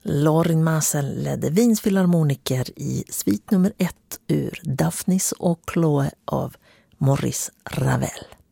Lorin Maazel ledde Wiens filharmoniker i svit nummer 1 ur Daphnis och Chloe av Maurice Ravel.